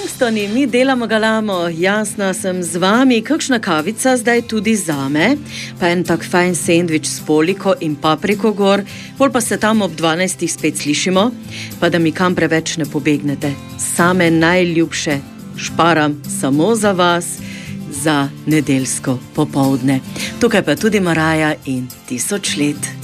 Kingstoni, mi delamo galamo, jasno sem z vami, kakšna kavica zdaj tudi zame, pa en tak fajn sendvič s poliko in papriko gor, pol pa se tam ob 12. spet slišimo, pa da mi kam preveč ne pobegnete. Same najljubše šparam samo za vas, za nedeljsko popoldne. Tukaj pa tudi Maraja in 1000 let.